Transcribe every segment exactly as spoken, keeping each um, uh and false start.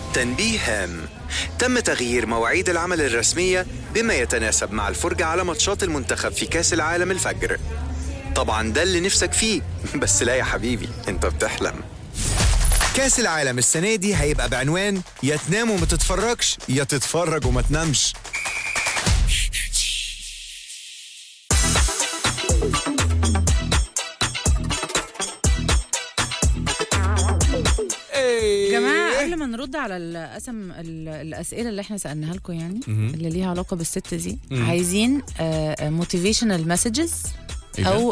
تنبيه هام: تم تغيير مواعيد العمل الرسمية بما يتناسب مع الفرجة على ماتشات المنتخب في كأس العالم الفجر. طبعا ده اللي نفسك فيه، بس لا يا حبيبي، انت بتحلم. كأس العالم السنة دي هيبقى بعنوان يا تنام وما تتفرجش يا تتفرج وما تنامش. جماعة قبل ما نرد على الأسم الأسئلة اللي احنا سألناها لكم يعني م- اللي ليها علاقة بالست دي م- عايزين موتيفيشنال مسجز أو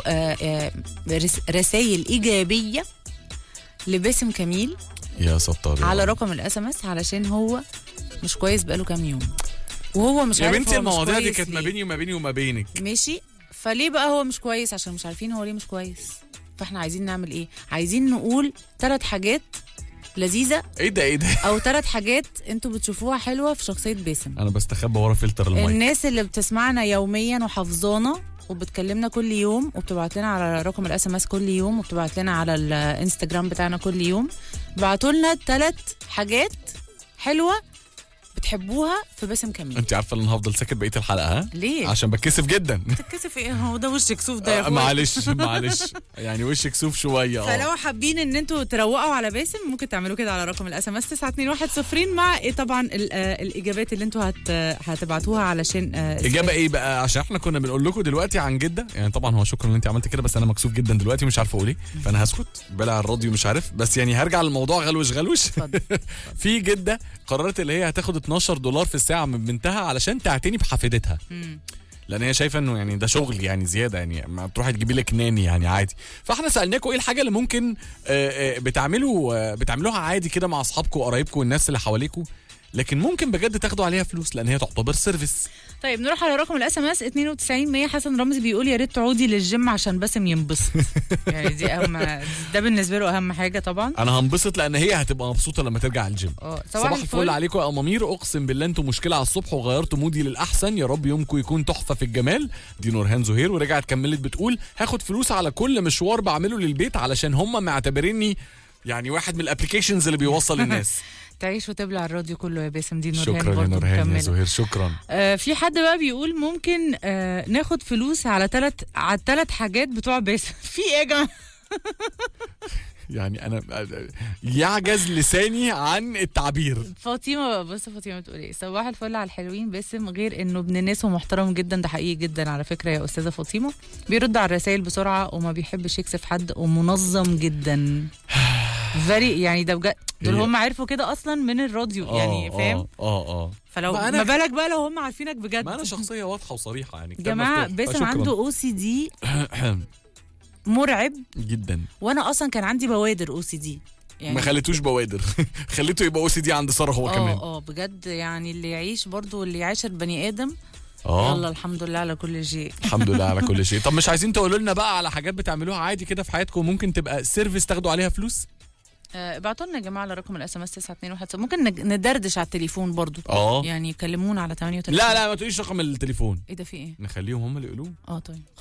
رسائل إيجابية لباسم كميل يا ستار على رقم الاس ام اس، علشان هو مش كويس بقاله كام يوم وهو مش عارف. يا بنتي المواضيع دي كانت ما بيني وما بيني وما بينك. ماشي، فليه بقى هو مش كويس؟ عشان مش عارفين هو ليه مش كويس. فاحنا عايزين نعمل ايه؟ عايزين نقول ثلاث حاجات لذيذة. ايه ده ايه ده او ثلاث حاجات انتوا بتشوفوها حلوة في شخصية باسم. انا بستخبى ورا فلتر المايك. الناس اللي بتسمعنا يوميا وحافظانا وبتكلمنا كل يوم وبتبعت لنا على رقم الاس ام اس كل يوم وبتبعت لنا على الانستجرام بتاعنا كل يوم، بعتوا لنا ثلاث حاجات حلوة بتحبوها في باسم كميل. انت عارفه ان انا هفضل ساكت بقيه الحلقه؟ ها ليه؟ عشان بتكسف جدا. بتتكسف ايه؟ هو ده وش كسوف ده يا اخويا. معلش معلش يعني وش كسوف شويه. اه فلو حابين ان انتوا تروقوا على باسم ممكن تعملوا كده على رقم الاس ام اس تسعة اتنين واحد صفر مع إيه طبعا الاجابات اللي انتوا هت هتبعتوها علشان اجابه ايه بقى؟ عشان احنا كنا بنقول لكم دلوقتي عن جده، يعني طبعا هو شكرا ان انت عملت كده، بس انا مكسوف جدا دلوقتي مش عارف اقول ايه، فانا هسكت بلا الراديو مش عارف، بس يعني هرجع للموضوع غلوش غلوش. في جده قررت اللي هي هتاخد اتناشر دولار في الساعه من بنتها علشان تعتني بحفيدتها. مم. لان هي شايفه انه يعني ده شغل يعني زياده، يعني ما تروحي تجيبي لك ناني يعني عادي. فاحنا سالناكم ايه الحاجه اللي ممكن بتعملوا بتعملوها عادي كده مع اصحابكم وقرايبكم والناس اللي حواليكم، لكن ممكن بجد تاخدوا عليها فلوس لان هي تعتبر سيرفيس. طيب نروح على رقم الاس ام اس اتنين وتسعين مية. حسن رمزي بيقول يا ريت تعودي للجيم عشان باسم ينبسط. يعني دي اهم، ده بالنسبه له اهم حاجه طبعا. انا هنبسط لان هي هتبقى مبسوطه لما ترجع الجيم. صباح الفل عليكم يا امامير، اقسم بالله انتوا مشكله على الصبح وغيرتوا مودي للاحسن، يا رب يومكم يكون تحفه في الجمال. دي نورهان زهير، ورجعت كملت بتقول هاخد فلوس على كل مشوار بعمله للبيت علشان هم معتبريني يعني واحد من الابلكيشنز اللي بيوصل الناس. تعيش وتبلع الراديو كله يا باسم. دي نورهان. شكرا يا نورهان يا زهير، شكرا. آه في حد بقى بيقول ممكن آه ناخد فلوس على ثلاث على الثلاث حاجات بتوع باسم. في ايه يا جماعه؟ يعني انا يعجز لساني عن التعبير. فاطمه، بص فاطمه بتقول ايه؟ صباح الفل على الحلوين، باسم غير انه ابن ناس ومحترم جدا، ده حقيقي جدا على فكره يا استاذه فاطمه. بيرد على الرسائل بسرعه وما بيحبش يكسف حد ومنظم جدا. فيري يعني ده بجد، دول هم عرفوا كده اصلا من الراديو يعني فاهم. اه اه اه فلو ما بالك بقى لو هم عارفينك بجد. ما انا شخصيه واضحه وصريحه يعني. جماعه باسم عنده او سي دي مرعب جدا، وانا اصلا كان عندي بوادر او سي دي يعني. ما خليتوش بوادر. خليته يبقى او سي دي عند ساره هو كمان. اه اه بجد يعني اللي يعيش برضو واللي يعاشر بني ادم. اه يلا الحمد لله على كل شيء. الحمد لله على كل شيء. طب مش عايزين تقولوا لنا بقى على حاجات بتعملوها عادي كده في حياتكم ممكن تبقى سيرفيس تاخدوا عليها فلوس؟ ابعتوا لنا يا جماعه على رقم الاس ام اس تسعة اتنين واحد. ممكن ندردش على التليفون برضو. اه يعني كلمونا على تمانية وتلاتين. لا لا ما تقوليش رقم التليفون. ايه ده في ايه؟ نخليهم هم اللي يقولوه. اه طيب.